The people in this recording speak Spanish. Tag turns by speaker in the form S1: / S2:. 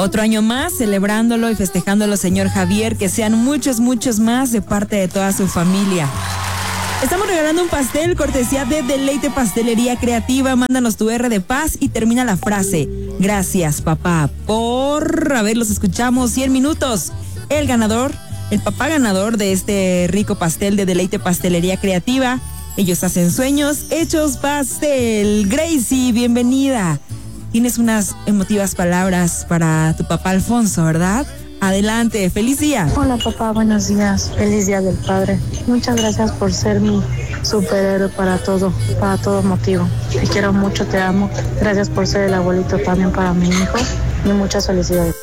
S1: Otro año más celebrándolo y festejándolo, señor Javier, que sean muchos, muchos más de parte de toda su familia. Estamos regalando un pastel, cortesía de Deleite Pastelería Creativa. Mándanos tu R de paz y termina la frase: gracias, papá, por... A ver, los escuchamos 100 minutos. El ganador, el papá ganador de este rico pastel de Deleite Pastelería Creativa. Ellos hacen sueños hechos pastel. Gracie, bienvenida. Tienes unas emotivas palabras para tu papá Alfonso, ¿verdad? Adelante, feliz día.
S2: Hola papá, buenos días, feliz día del padre. Muchas gracias por ser mi superhéroe para todo motivo. Te quiero mucho, te amo. Gracias por ser el abuelito también para mi hijo y muchas felicidades.